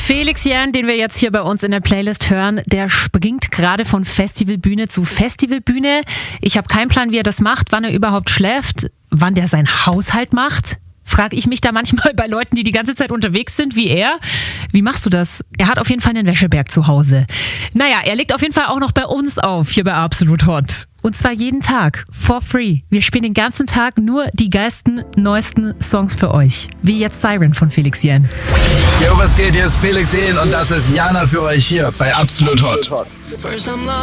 Felix Jähn, den wir jetzt hier bei uns in der Playlist hören, der springt gerade von Festivalbühne zu Festivalbühne. Ich habe keinen Plan, wie er das macht, wann er überhaupt schläft, wann der seinen Haushalt macht. Frage ich mich da manchmal bei Leuten, die ganze Zeit unterwegs sind, wie er. Wie machst du das? Er hat auf jeden Fall einen Wäscheberg zu Hause. Naja, er legt auf jeden Fall auch noch bei uns auf, hier bei Absolut Hot. Und zwar jeden Tag, for free. Wir spielen den ganzen Tag nur die geilsten, neuesten Songs für euch. Wie jetzt Siren von Felix Jähn. Jo, was geht? Hier ist Felix Jähn und das ist Jana für euch hier bei Absolut Hot.